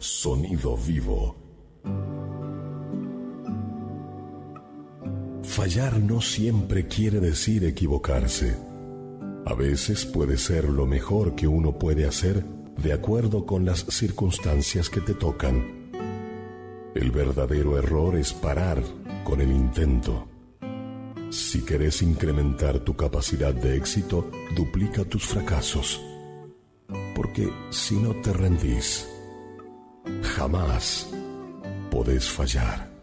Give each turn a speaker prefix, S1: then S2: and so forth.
S1: Sonido vivo. Fallar no siempre quiere decir equivocarse. A veces puede ser lo mejor que uno puede hacer de acuerdo con las circunstancias que te tocan. El verdadero error es parar con el intento. Si querés incrementar tu capacidad de éxito, duplica tus fracasos. Porque si no te rendís, jamás podés fallar.